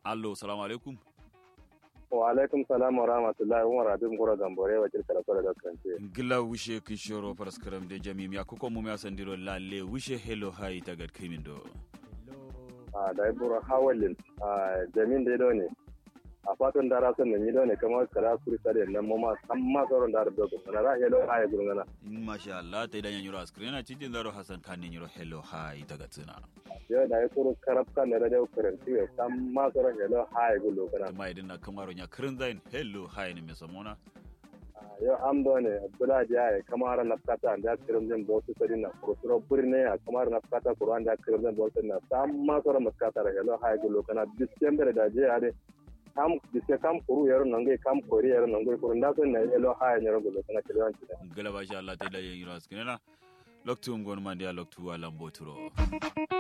allo salamu alaikum. Wa alaikum salam wa rahmatullahi wa barakatuh gura gambore wa kirkara fara da kance. Gila wishe kishoro paraskaram de jamim ya kuko mu ya sandiro lalle wishe hello hi tagad kimindo. Da ibura hawalin jamin da ido ne. A fatan dara sun nan ido ne kamar kara kuri sare nan mu ma san ma sauran da dogo na ra hello hi gurgana. Masha Allah ta idan yanyuro askrina cikin zaro Hassan kan yanyuro hello hi tagad tsina. Yau da ya kuro karabka ne da karanti ya san ma sauran hello hi gurgana. Mai dinna kamaro nya kirin zain hello hi ne mesamona. Yau amdo ne Abdullah ya kamar na fata da kirin din botu sari na kuro burne ya kamar na fata Qur'an da kirin din botu na san ma sauran maskata da hello hi gurgana December da je ya kam dise kam kuru yaro nangai kam kori yaro nangai kuru nda sun na hello hi ne ro gurgana kiran ti gala ba sha Allah ta idan yanyuro askrina loktu ngon mandia loktu alam boturo.